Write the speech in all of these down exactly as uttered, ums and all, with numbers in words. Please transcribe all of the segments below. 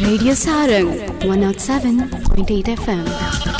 Radio Sarang one oh seven point eight F M.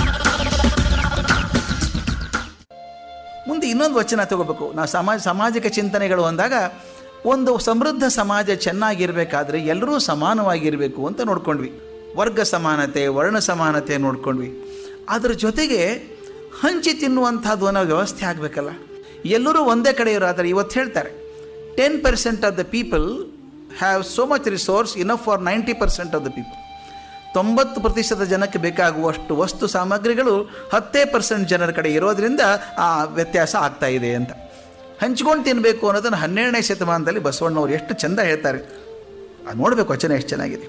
ಮುಂದೆ ಇನ್ನೊಂದು ವಚನ ತಗೋಬೇಕು. ನಾವು ಸಮಾಜ ಸಾಮಾಜಿಕ ಚಿಂತನೆಗಳು ಅಂದಾಗ ಒಂದು ಸಮೃದ್ಧ ಸಮಾಜ ಚೆನ್ನಾಗಿರಬೇಕಾದ್ರೆ ಎಲ್ಲರೂ ಸಮಾನವಾಗಿರಬೇಕು ಅಂತ ನೋಡ್ಕೊಂಡ್ವಿ. ವರ್ಗ ಸಮಾನತೆ, ವರ್ಣ ಸಮಾನತೆ ನೋಡ್ಕೊಂಡ್ವಿ. ಅದರ ಜೊತೆಗೆ ಹಂಚಿ ತಿನ್ನುವಂಥದ್ದು ಅನ್ನೋ ವ್ಯವಸ್ಥೆ ಆಗಬೇಕಲ್ಲ. ಎಲ್ಲರೂ ಒಂದೇ ಕಡೆ ಇರೋದಾದ್ರೆ ಇವತ್ತು ಹೇಳ್ತಾರೆ ten percent of the people have so much resource enough for ninety percent of the people. ತೊಂಬತ್ತು ಪ್ರತಿಶತ ಜನಕ್ಕೆ ಬೇಕಾಗುವಷ್ಟು ವಸ್ತು ಸಾಮಗ್ರಿಗಳು ಹತ್ತೇ ಪರ್ಸೆಂಟ್ ಜನರ ಕಡೆ ಇರೋದರಿಂದ ಆ ವ್ಯತ್ಯಾಸ ಆಗ್ತಾ ಇದೆ ಅಂತ. ಹಂಚ್ಕೊಂಡು ತಿನ್ನಬೇಕು ಅನ್ನೋದನ್ನು ಹನ್ನೆರಡನೇ ಶತಮಾನದಲ್ಲಿ ಬಸವಣ್ಣವ್ರು ಎಷ್ಟು ಚೆಂದ ಹೇಳ್ತಾರೆ. ಅದು ನೋಡಬೇಕು, ವಚನ ಎಷ್ಟು ಚೆನ್ನಾಗಿದೆ.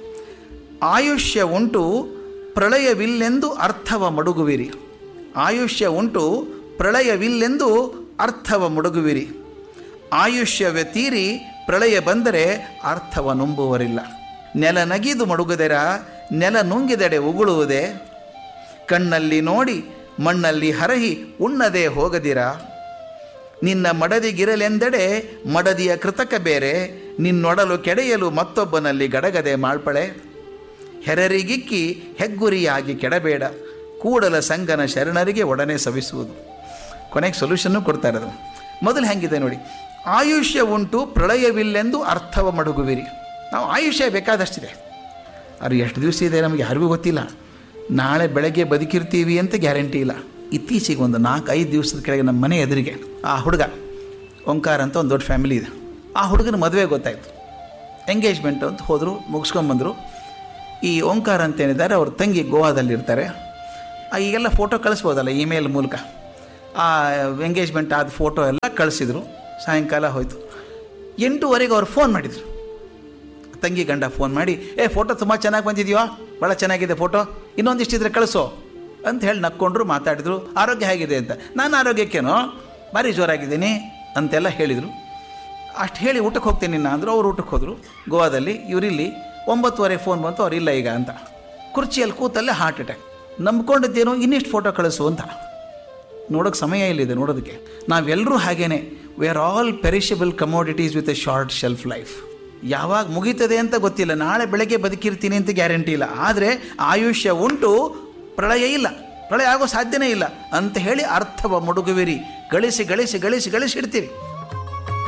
ಆಯುಷ್ಯ ಉಂಟು ಪ್ರಳಯವಿಲ್ಲೆಂದು ಅರ್ಥವ ಮಡುಗುವಿರಿ. ಆಯುಷ್ಯ ಉಂಟು ಪ್ರಳಯವಿಲ್ಲೆಂದು ಅರ್ಥವ ಮಡುಗುವಿರಿ. ಆಯುಷ್ಯವೇ ತೀರಿ ಪ್ರಳಯ ಬಂದರೆ ಅರ್ಥವ ನಂಬುವರಿಲ್ಲ. ನೆಲ ನಗಿದು ಮಡುಗದೆರ ನೆಲ ನುಂಗಿದೆಡೆ ಉಗುಳುವುದೇ. ಕಣ್ಣಲ್ಲಿ ನೋಡಿ ಮಣ್ಣಲ್ಲಿ ಹರಹಿ ಉಣ್ಣದೆ ಹೋಗದಿರ. ನಿನ್ನ ಮಡದಿಗಿರಲೆಂದೆಡೆ ಮಡದಿಯ ಕೃತಕ ಬೇರೆ. ನಿನ್ನೊಡಲು ಕೆಡೆಯಲು ಮತ್ತೊಬ್ಬನಲ್ಲಿ ಗಡಗದೆ ಮಾಳ್ಪಳೆ. ಹೆರರಿಗಿಕ್ಕಿ ಹೆಗ್ಗುರಿಯಾಗಿ ಕೆಡಬೇಡ. ಕೂಡಲ ಸಂಗನ ಶರಣರಿಗೆ ಒಡನೆ ಸವಿಸುವುದು. ಕೊನೆಗೆ ಸೊಲ್ಯೂಷನ್ನು ಕೊಡ್ತಾ ಇರೋದು. ಮೊದಲು ಹೆಂಗಿದೆ ನೋಡಿ. ಆಯುಷ್ಯ ಉಂಟು ಪ್ರಳಯವಿಲ್ಲೆಂದು ಅರ್ಥವ ಮಡುಗುವಿರಿ. ನಾವು ಆಯುಷ್ಯ ಬೇಕಾದಷ್ಟಿದೆ, ಅದು ಎಷ್ಟು ದಿವಸ ಇದೆ ನಮಗೆ ಯಾರಿಗೂ ಗೊತ್ತಿಲ್ಲ. ನಾಳೆ ಬೆಳಗ್ಗೆ ಬದುಕಿರ್ತೀವಿ ಅಂತ ಗ್ಯಾರಂಟಿ ಇಲ್ಲ. ಇತ್ತೀಚೆಗೆ ಒಂದು ನಾಲ್ಕು ಐದು ದಿವಸದ ಕೆಳಗೆ ನಮ್ಮ ಮನೆ ಎದುರಿಗೆ ಆ ಹುಡುಗ ಓಂಕಾರ ಅಂತ ಒಂದು ದೊಡ್ಡ ಫ್ಯಾಮಿಲಿ ಇದೆ. ಆ ಹುಡುಗನ ಮದುವೆ ಗೊತ್ತಾಯಿತು. ಎಂಗೇಜ್ಮೆಂಟ್ ಅಂತ ಹೋದರು, ಮುಗಿಸ್ಕೊಂಬಂದರು. ಈ ಓಂಕಾರ ಅಂತ ಏನಿದ್ದಾರೆ ಅವ್ರ ತಂಗಿ ಗೋವಾದಲ್ಲಿರ್ತಾರೆ. ಈಗೆಲ್ಲ ಫೋಟೋ ಕಳಿಸ್ಬೋದಲ್ಲ ಇಮೇಲ್ ಮೂಲಕ. ಆ ಎಂಗೇಜ್ಮೆಂಟ್ ಆದ ಫೋಟೋ ಎಲ್ಲ ಕಳಿಸಿದರು. ಸಾಯಂಕಾಲ ಹೋಯಿತು. ಎಂಟೂವರೆಗೆ ಅವ್ರು ಫೋನ್ ಮಾಡಿದರು. ತಂಗಿ ಗಂಡ ಫೋನ್ ಮಾಡಿ, ಏ ಫೋಟೋ ತುಂಬ ಚೆನ್ನಾಗಿ ಬಂದಿದೆಯೋ, ಭಾಳ ಚೆನ್ನಾಗಿದೆ ಫೋಟೋ, ಇನ್ನೊಂದಿಷ್ಟಿದ್ರೆ ಕಳಿಸೋ ಅಂತ ಹೇಳಿ ನಕ್ಕೊಂಡ್ರು, ಮಾತಾಡಿದರು. ಆರೋಗ್ಯ ಹೇಗಿದೆ ಅಂತ. ನಾನು ಆರೋಗ್ಯಕ್ಕೇನೋ ಭಾರಿ ಜೋರಾಗಿದ್ದೀನಿ ಅಂತೆಲ್ಲ ಹೇಳಿದರು. ಅಷ್ಟು ಹೇಳಿ ಊಟಕ್ಕೆ ಹೋಗ್ತೀನಿ ನಿನ್ನ ಅಂದರು. ಅವ್ರು ಊಟಕ್ಕೆ ಹೋದರು ಗೋವಾದಲ್ಲಿ. ಇವರಿಲ್ಲಿ ಒಂಬತ್ತುವರೆಗೆ ಫೋನ್ ಬಂತು, ಅವ್ರು ಇಲ್ಲ ಈಗ ಅಂತ. ಕುರ್ಚಿಯಲ್ಲಿ ಕೂತಲ್ಲೇ ಹಾರ್ಟ್ ಅಟ್ಯಾಕ್. ನಂಬ್ಕೊಂಡಿದ್ದೇನೋ ಇನ್ನಿಷ್ಟು ಫೋಟೋ ಕಳಿಸು ಅಂತ. ನೋಡೋಕ್ಕೆ ಸಮಯ ಇಲ್ಲಿದೆ ನೋಡೋದಕ್ಕೆ. ನಾವೆಲ್ಲರೂ ಹಾಗೇನೆ. We are all perishable commodities with A short shelf life. ಯಾವಾಗ ಮುಗೀತದೆ ಅಂತ ಗೊತ್ತಿಲ್ಲ. ನಾಳೆ ಬೆಳಗ್ಗೆ ಬದುಕಿರ್ತೀನಿ ಅಂತ ಗ್ಯಾರಂಟಿ ಇಲ್ಲ. ಆದರೆ ಆಯುಷ್ಯ ಉಂಟು, ಪ್ರಳಯ ಇಲ್ಲ, ಪ್ರಳಯ ಆಗೋ ಸಾಧ್ಯನೇ ಇಲ್ಲ ಅಂತ ಹೇಳಿ ಅರ್ಥವ ಮುಡುಗುವಿರಿ. ಗಳಿಸಿ ಗಳಿಸಿ ಗಳಿಸಿ ಗಳಿಸಿ ಇಡ್ತೀರಿ.